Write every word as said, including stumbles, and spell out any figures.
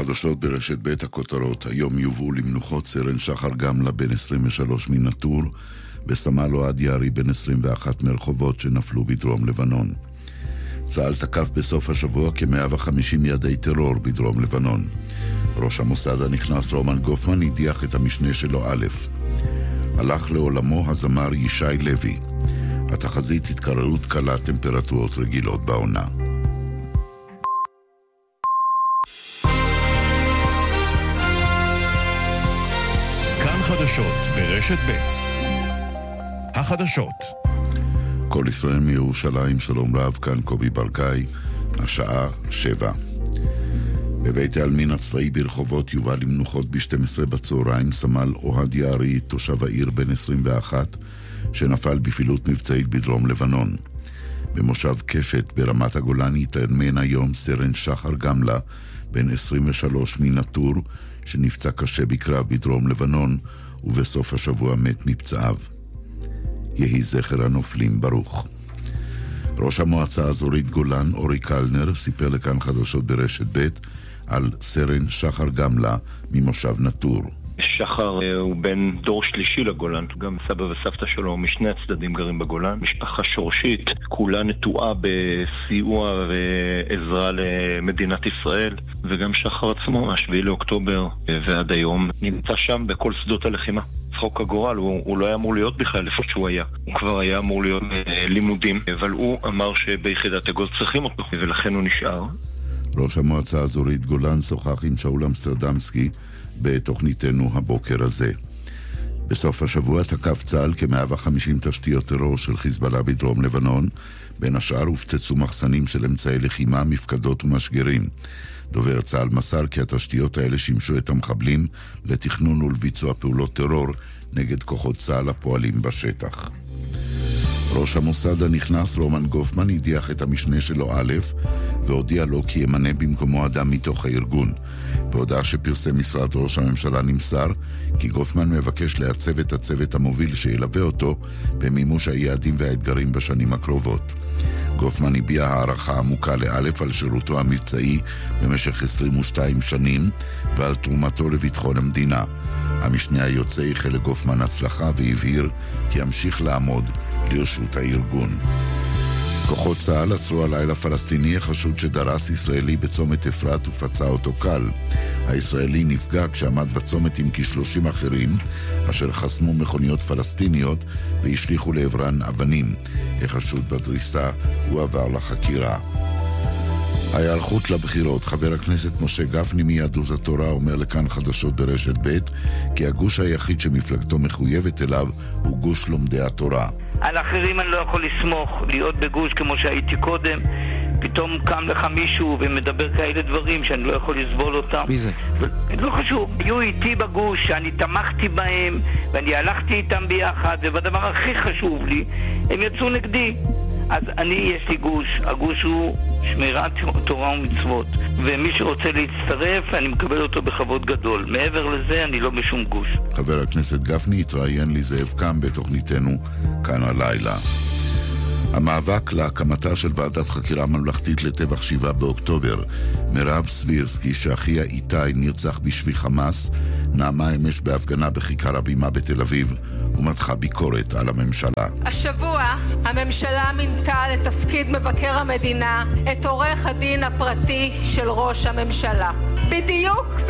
החדשות ברשת בית הכותרות. היום יובאו למנוחות סרן שחר גמלה בן עשרים ושלוש מנטור וסמל אוהד יערי בן עשרים ואחת מרחובות שנפלו בדרום לבנון. צה"ל תקף בסוף השבוע כ-מאה וחמישים יעדי טרור בדרום לבנון. ראש המוסד הנכנס רומן גופמן הדיח את המשנה שלו א'. הלך לעולמו הזמר ישי לוי. התחזית התקררות קלה, טמפרטורות רגילות בעונה. כאן חדשות ברשת ב'. החדשות. כל ישראל מירושלים, שלום רב, כאן קובי ברקאי, השעה שבע. בבית העלמין הצבאי ברחובות יובא למנוחות ב-שתים עשרה בצהריים סמל אוהד יערי, תושב העיר בן עשרים ואחת, שנפל בפעילות מבצעית בדרום לבנון. במושב קשת ברמת הגולן התאמן היום סרן שחר גמלה, בן עשרים ושלוש מנטור, שנפצע קשה בקרב בדרום לבנון, ובסוף השבוע מת מפצעיו. יהי זכר הנופלים ברוך. ראש המועצה האזורית גולן, אורי קלנר, סיפר לכאן חדשות ברשת ב' על סרן שחר גמלה ממושב נטור. שחר הוא בן דור שלישי לגולן, גם סבא וסבתא שלו משני הצדדים גרים בגולן. משפחה שורשית, כולה נטועה בסיוע ועזרה למדינת ישראל, וגם שחר עצמו מהשביעי לאוקטובר ועד היום נמצא שם בכל שדות הלחימה. צחוק הגורל, הוא, הוא לא היה אמור להיות בכלל איפה שהוא היה. הוא כבר היה אמור להיות אה, לימודים, אבל הוא אמר שביחידת אגוז צריכים אותו, ולכן הוא נשאר. ראש המועצה האזורית גולן שוחח עם שאול אמסטרדמסקי בתוכניתנו הבוקר הזה. בסוף השבוע תקף צה"ל כ-מאה וחמישים תשתיות טרור של חיזבאללה בדרום לבנון, בין השאר הופצצו מחסנים של אמצעי לחימה, מפקדות ומשגרים. דובר צה"ל מסר כי התשתיות האלה שימשו את המחבלים לתכנון ולביצוע פעולות טרור נגד כוחות צה"ל הפועלים בשטח. ראש המוסד הנכנס רומן גופמן הדיח את המשנה שלו א' והודיע לו כי ימנה במקומו אדם מתוך הארגון. בהודעה שפרסם משרד ראש הממשלה נמסר כי גופמן מבקש לעצב את הצוות המוביל שילווה אותו במימוש היעדים והאתגרים בשנים הקרובות. גופמן הביע הערכה עמוקה לאלף על שירותו המבצעי במשך עשרים ושתיים שנים ועל תרומתו לביטחון המדינה. המשנה היוצא איחל לגופמן הצלחה והבהיר כי ימשיך לעמוד לרשות הארגון. כוחות צה"ל עצרו הלילה פלסטיני החשוד שדרס ישראלי בצומת אפרת ופצע אותו קל. הישראלי נפגע כשעמד בצומת עם כשלושים אחרים אשר חסמו מכוניות פלסטיניות והשליחו לעברן אבנים. החשוד בדריסה הוא עבר לחקירה. ההיערכות לבחירות. חבר הכנסת משה גפני מיהדות התורה אומר לכאן חדשות ברשת ב' כי הגוש היחיד שמפלגתו מחויבת אליו הוא גוש לומדי התורה. על אחרים אני לא יכול לסמוך, להיות בגוש כמו שהייתי קודם. פתאום קם לך מישהו ומדבר כאלה דברים שאני לא יכול לסבול אותם. מי זה? לא חשוב. היו איתי בגוש, שאני תמכתי בהם ואני הלכתי איתם ביחד, ובדבר הכי חשוב לי, הם יצאו נגדי. אז אני, יש לי גוש, הגוש הוא שמירת תורה ומצוות, ומי שרוצה להצטרף, אני מקבל אותו בכבוד גדול. מעבר לזה, אני לא בשום גוש. חבר הכנסת גפני התראיין לזאב קם בתוכניתנו כאן הלילה. המאבק להקמתה של ועדת חקירה ממלכתית לטבח שבעה באוקטובר. מירב סבירסקי, שאחיה איתי נרצח בשבי חמאס, נעמה אמש בהפגנה בכיכר הבימה בתל אביב ומתחה ביקורת על הממשלה. השבוע הממשלה מינתה לתפקיד מבקר המדינה את עורך הדין הפרטי של ראש הממשלה. בדיוק